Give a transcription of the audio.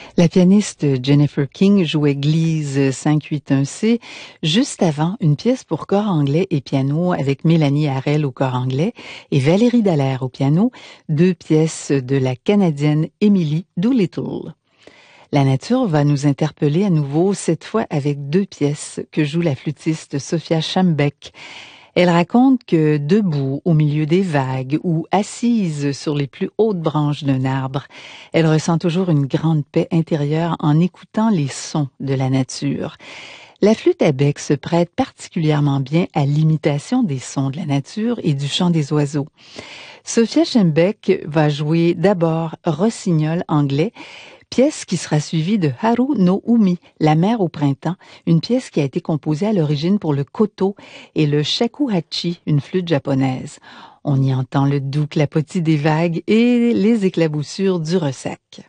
La pianiste Jennifer King jouait Gliese 581C juste avant une pièce pour corps anglais et piano avec Mélanie Harrell au corps anglais et Valérie Dallaire au piano, deux pièces de la Canadienne Emily Doolittle. La nature va nous interpeller à nouveau, cette fois avec deux pièces que joue la flûtiste Sophia Schembeck. Elle raconte que debout au milieu des vagues ou assise sur les plus hautes branches d'un arbre, elle ressent toujours une grande paix intérieure en écoutant les sons de la nature. La flûte à bec se prête particulièrement bien à l'imitation des sons de la nature et du chant des oiseaux. Sophia Schembeck va jouer d'abord Rossignol anglais, pièce qui sera suivie de Haru no Umi, La mer au printemps, une pièce qui a été composée à l'origine pour le koto et le shakuhachi, une flûte japonaise. On y entend le doux clapotis des vagues et les éclaboussures du ressac.